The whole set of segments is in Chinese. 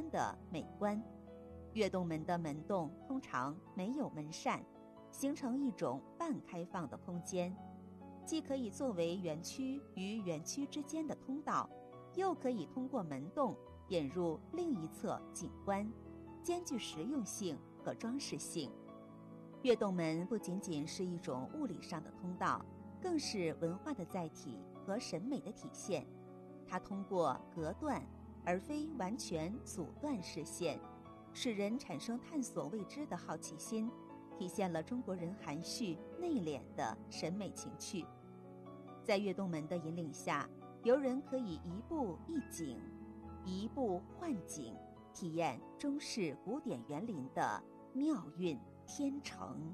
的美观。跃动门的门洞通常没有门扇，形成一种半开放的空间，既可以作为园区与园区之间的通道，又可以通过门洞引入另一侧景观，兼具实用性和装饰性。跃动门不仅仅是一种物理上的通道，更是文化的载体和审美的体现。它通过隔断而非完全阻断视线，使人产生探索未知的好奇心，体现了中国人含蓄内敛的审美情趣。在跃动门的引领下，游人可以一步一景，一步换景，体验中式古典园林的妙韵天成。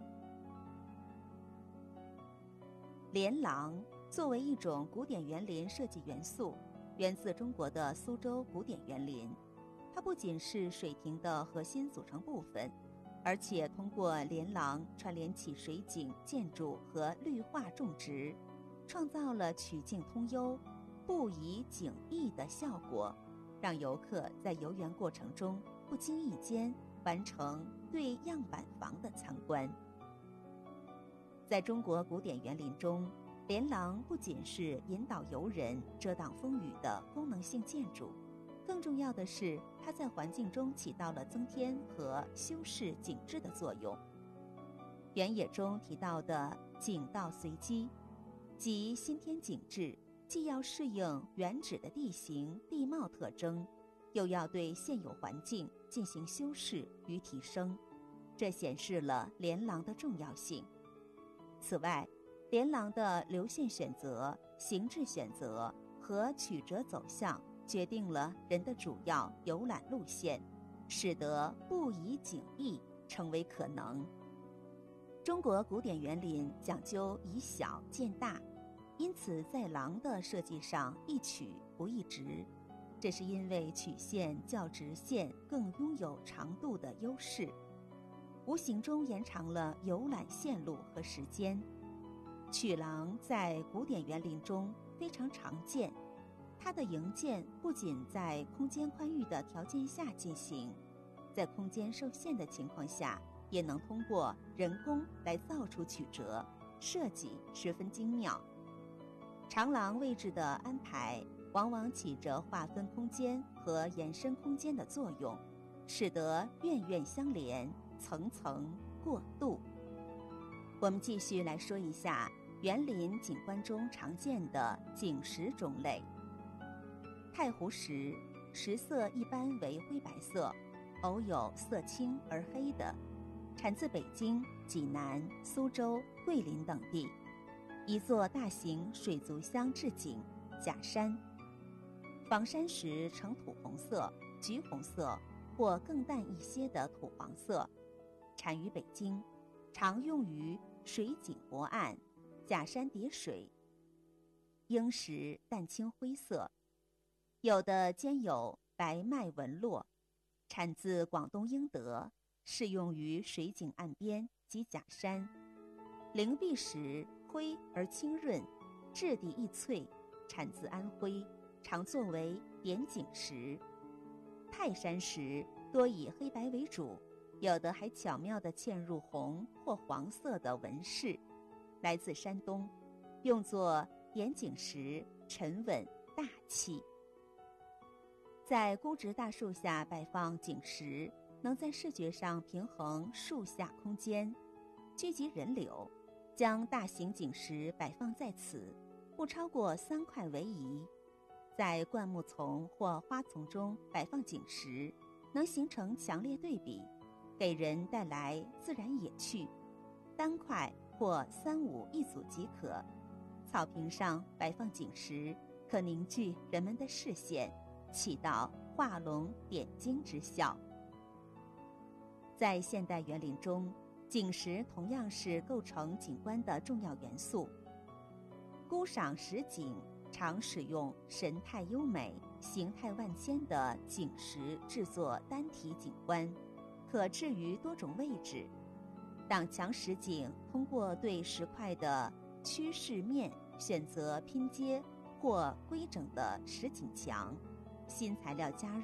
连廊作为一种古典园林设计元素，源自中国的苏州古典园林。它不仅是水亭的核心组成部分，而且通过连廊串联起水景、建筑和绿化种植，创造了曲径通幽、不移景异的效果，让游客在游园过程中不经意间完成对样板房的参观。在中国古典园林中，连廊不仅是引导游人遮挡风雨的功能性建筑，更重要的是它在环境中起到了增添和修饰景致的作用。原野中提到的景道随机，即新添景致，既要适应原址的地形地貌特征，又要对现有环境进行修饰与提升，这显示了连廊的重要性。此外，连廊的流线选择、形制选择和曲折走向决定了人的主要游览路线，使得不移景异成为可能。中国古典园林讲究以小见大，因此在廊的设计上一曲不一直，这是因为曲线较直线更拥有长度的优势，无形中延长了游览线路和时间。曲廊在古典园林中非常常见，它的营建不仅在空间宽裕的条件下进行，在空间受限的情况下，也能通过人工来造出曲折，设计十分精妙。长廊位置的安排往往起着划分空间和延伸空间的作用，使得院院相连，层层过渡。我们继续来说一下园林景观中常见的景石种类。太湖石，石色一般为灰白色，偶有色青而黑的，产自北京、济南、苏州、桂林等地，一座大型水族箱置景，假山。仿山石呈土红色、橘红色或更淡一些的土黄色，产于北京，常用于水景博岸、假山叠水。英石淡青灰色，有的兼有白脉纹络，产自广东英德，适用于水景岸边及假山。灵璧石灰而清润，质地易脆，产自安徽，常作为点景石。泰山石多以黑白为主，有的还巧妙地嵌入红或黄色的纹饰，来自山东，用作点景石，沉稳大气。在孤植大树下摆放景石，能在视觉上平衡树下空间，聚集人流。将大型景石摆放在此，不超过3块为宜。在灌木丛或花丛中摆放景石，能形成强烈对比，给人带来自然野趣。单块或3、5一组即可。草坪上摆放景石，可凝聚人们的视线，起到画龙点睛之效。在现代园林中，景石同样是构成景观的重要元素。观赏实景常使用神态优美、形态万千的景石制作单体景观，可置于多种位置。挡墙实景通过对石块的趋势面选择拼接或规整的实景墙，新材料加入，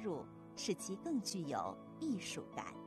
使其更具有艺术感。